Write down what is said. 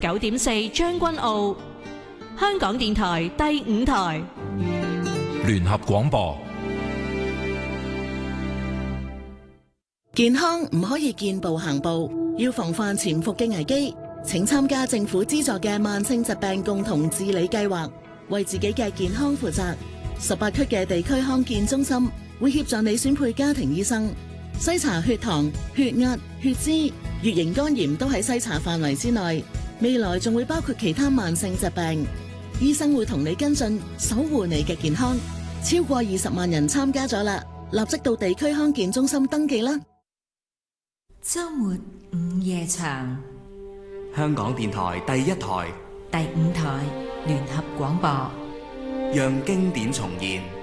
9.4將軍澳，香港電台第5台聯合廣播。 健康唔可以見步行步，要防範潛伏嘅危機。請參加政府資助嘅慢性疾病共同治理計劃，為自己嘅健康負責。18區嘅地區康健中心會協助你選配家庭醫生，篩查血糖、血壓、血脂、乙型肝炎都喺篩查範圍之內。未來仲會包括其他慢性疾病，醫生會同你跟進，守護你嘅健康。超過20萬人參加咗啦，立即到地區康健中心登記啦。 周末午夜場， 香港電台第1台、 第5台聯合廣播， 讓經典重現。